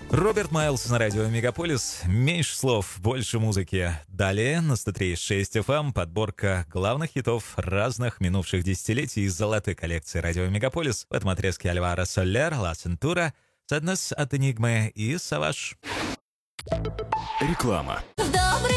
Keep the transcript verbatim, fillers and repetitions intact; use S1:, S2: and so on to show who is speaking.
S1: Роберт Майлз на радио Мегаполис. Меньше слов, больше музыки. Далее на сто три и шесть эф эм подборка главных хитов разных минувших десятилетий из золотой коллекции радио Мегаполис. В этом отрезке Альваро Солер, Ла Сентура, Sadness от Энигмы и Саваш.
S2: Реклама.
S3: Добрый